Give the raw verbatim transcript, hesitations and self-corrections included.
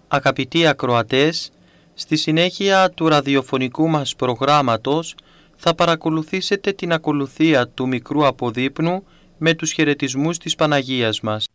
Αγαπητοί ακροατές, στη συνέχεια του ραδιοφωνικού μας προγράμματος θα παρακολουθήσετε την ακολουθία του μικρού αποδείπνου με τους χαιρετισμούς της Παναγίας μας.